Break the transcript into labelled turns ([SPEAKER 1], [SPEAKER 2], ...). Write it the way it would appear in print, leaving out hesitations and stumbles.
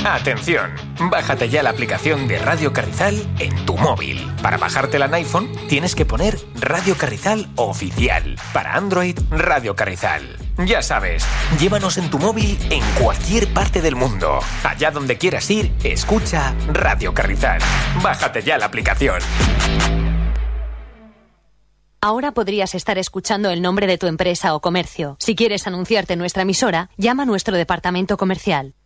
[SPEAKER 1] ¡Atención! Bájate ya la aplicación de Radio Carrizal en tu móvil. Para bajártela en iPhone, tienes que poner Radio Carrizal Oficial. Para Android, Radio Carrizal. Ya sabes, llévanos en tu móvil en cualquier parte del mundo. Allá donde quieras ir, escucha Radio Carrizal. Bájate ya la aplicación.
[SPEAKER 2] Ahora podrías estar escuchando el nombre de tu empresa o comercio. Si quieres anunciarte en nuestra emisora, llama a nuestro departamento comercial.